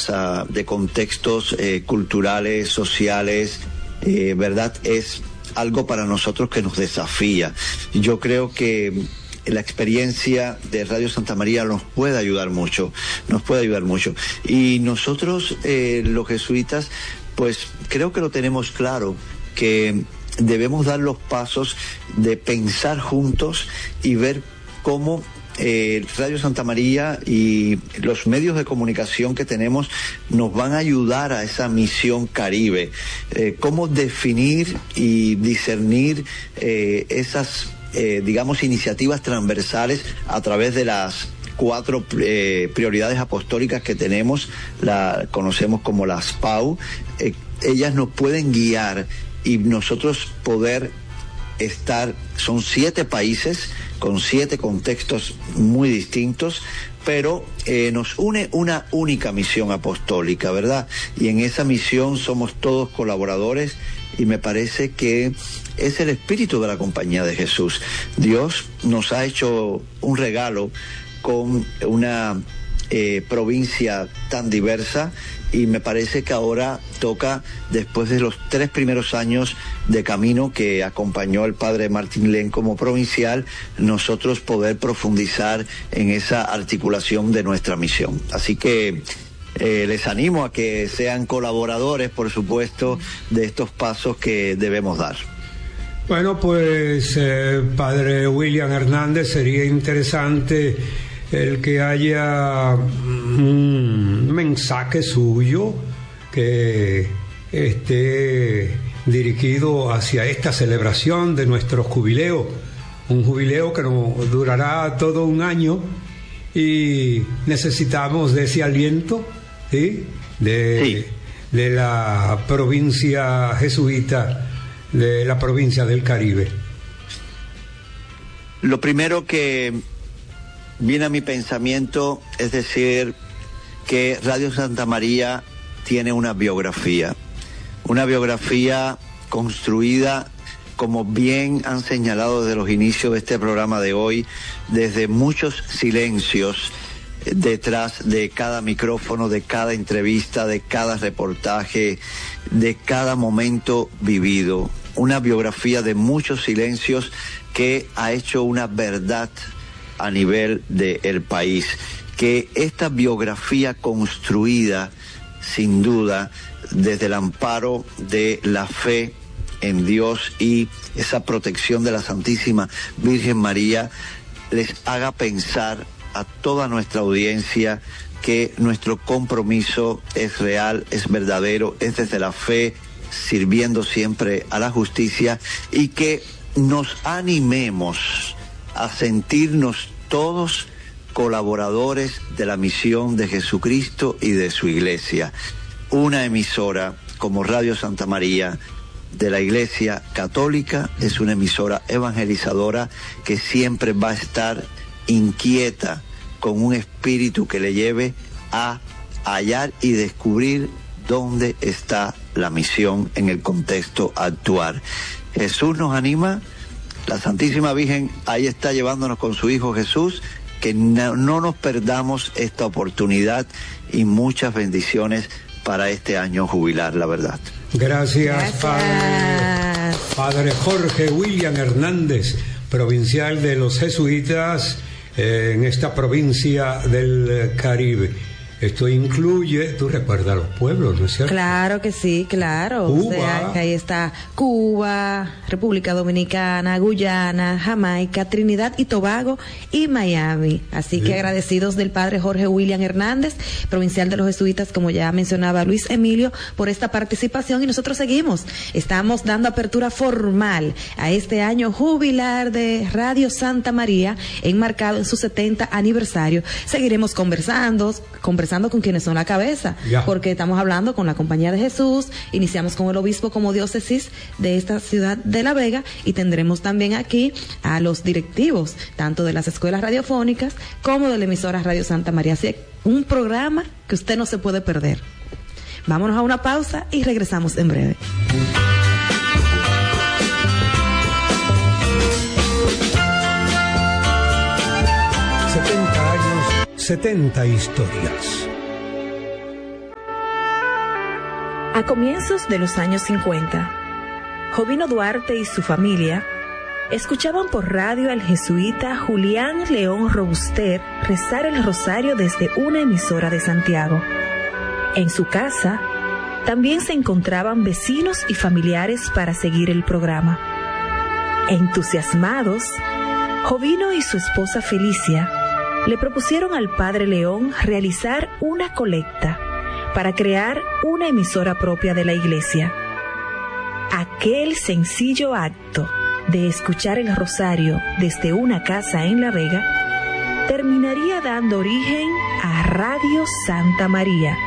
personas de contextos culturales, sociales, ¿verdad? Es algo para nosotros que nos desafía. Yo creo que la experiencia de Radio Santa María nos puede ayudar mucho, Y nosotros, los jesuitas, pues creo que lo tenemos claro, que debemos dar los pasos de pensar juntos y ver cómo Radio Santa María y los medios de comunicación que tenemos nos van a ayudar a esa misión Caribe. Cómo definir y discernir esas, digamos, iniciativas transversales a través de las 4 prioridades apostólicas que tenemos, conocemos como las PAU. Ellas nos pueden guiar y nosotros poder estar, son 7 países con 7 contextos muy distintos, pero nos une una única misión apostólica, ¿verdad? Y en esa misión somos todos colaboradores, y me parece que es el espíritu de la Compañía de Jesús. Dios nos ha hecho un regalo con una provincia tan diversa, y me parece que ahora toca, después de los 3 primeros años de camino que acompañó el padre Martín Len como provincial, nosotros poder profundizar en esa articulación de nuestra misión. Así que les animo a que sean colaboradores, por supuesto, de estos pasos que debemos dar. Bueno, pues padre William Hernández, sería interesante el que haya un mensaje suyo que esté dirigido hacia esta celebración de nuestro jubileo, un jubileo que nos durará todo un año, y necesitamos de ese aliento, ¿sí? de la provincia jesuita, de la provincia del Caribe. Lo primero que viene a mi pensamiento es decir que Radio Santa María tiene una biografía construida, como bien han señalado desde los inicios de este programa de hoy, desde muchos silencios detrás de cada micrófono, de cada entrevista, de cada reportaje, de cada momento vivido. Una biografía de muchos silencios que ha hecho una verdad a nivel del país. Que esta biografía construida, sin duda, desde el amparo de la fe en Dios y esa protección de la Santísima Virgen María, les haga pensar a toda nuestra audiencia que nuestro compromiso es real, es verdadero, es desde la fe, sirviendo siempre a la justicia, y que nos animemos a sentirnos todos colaboradores de la misión de Jesucristo y de su Iglesia. Una emisora como Radio Santa María de la Iglesia Católica es una emisora evangelizadora que siempre va a estar inquieta, con un espíritu que le lleve a hallar y descubrir dónde está la misión en el contexto actual. Jesús nos anima, la Santísima Virgen ahí está llevándonos con su Hijo Jesús, que no nos perdamos esta oportunidad, y muchas bendiciones para este año jubilar, la verdad. Gracias. Padre Jorge William Hernández, provincial de los jesuitas en esta provincia del Caribe. Esto incluye, tú recuerdas los pueblos, ¿no es cierto? Claro que sí, claro. Cuba. O sea, que ahí está Cuba, República Dominicana, Guyana, Jamaica, Trinidad y Tobago y Miami. Así que agradecidos del padre Jorge William Hernández, provincial de los jesuitas, como ya mencionaba Luis Emilio, por esta participación, y nosotros seguimos. Estamos dando apertura formal a este año jubilar de Radio Santa María, enmarcado en su 70 aniversario. Seguiremos conversando con quienes son la cabeza, porque estamos hablando con la Compañía de Jesús, iniciamos con el obispo como diócesis de esta ciudad de La Vega, y tendremos también aquí a los directivos, tanto de las escuelas radiofónicas como de la emisora Radio Santa María. Así que un programa que usted no se puede perder. Vámonos a una pausa y regresamos en breve. 70 años, 70 historias. A comienzos de los años 50, Jovino Duarte y su familia escuchaban por radio al jesuita Julián León Robuster rezar el rosario desde una emisora de Santiago. En su casa también se encontraban vecinos y familiares para seguir el programa. Entusiasmados, Jovino y su esposa Felicia le propusieron al padre León realizar una colecta para crear una emisora propia de la iglesia. Aquel sencillo acto de escuchar el rosario desde una casa en La Vega terminaría dando origen a Radio Santa María,